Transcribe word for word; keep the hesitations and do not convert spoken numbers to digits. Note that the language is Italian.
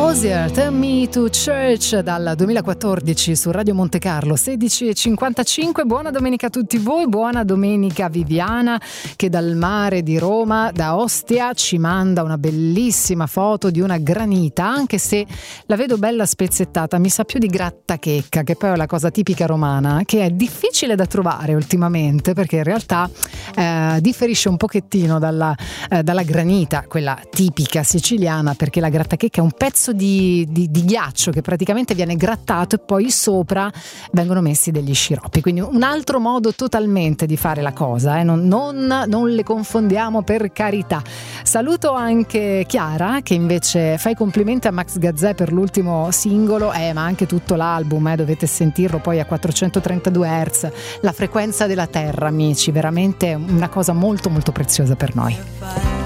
Hozier, Turn Me to Church dal duemilaquattordici su Radio Monte Carlo, sedici e cinquantacinque. Buona domenica a tutti voi, buona domenica Viviana che dal mare di Roma, da Ostia, ci manda una bellissima foto di una granita, anche se la vedo bella spezzettata, mi sa più di grattachecca, che poi è la cosa tipica romana, che è difficile da trovare ultimamente, perché in realtà eh, differisce un pochettino dalla, eh, dalla granita, quella tipica siciliana, perché la grattachecca è un pezzo di, di, di ghiaccio che praticamente viene grattato e poi sopra vengono messi degli sciroppi, quindi un altro modo totalmente di fare la cosa, eh? non, non, non le confondiamo, per carità. Saluto anche Chiara che invece fa i complimenti a Max Gazzè per l'ultimo singolo, eh, ma anche tutto l'album, eh, dovete sentirlo poi a quattrocentotrentadue hertz, la frequenza della terra, amici, veramente una cosa molto molto preziosa per noi.